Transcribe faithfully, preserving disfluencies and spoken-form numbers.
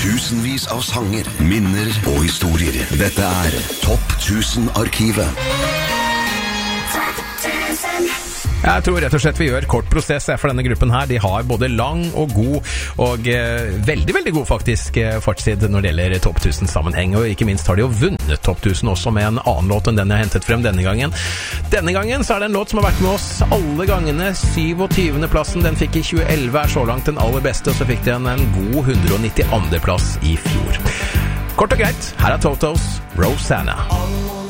Tusenvis av sanger, minner og historier. Dette er Topp tusen-arkivet. Jeg tror rett og slett vi gjør kort prosess for denne gruppen her. De har både lang og god, og eh, veldig, veldig god faktisk eh, fortid når det gjelder Topp tusen sammenheng. Og ikke minst har de jo vunnet Topp tusen også med en annen låt enn den jeg har hentet frem denne gangen. Denne gangen så er det en låt som har vært med oss alle gangene. syvogtyvende plassen, den fikk i tjue elleve, er så langt den aller beste, og så fikk den en god hundre og nitti andre plass i fjor. Kort og greit, her er Totos, Rosanna.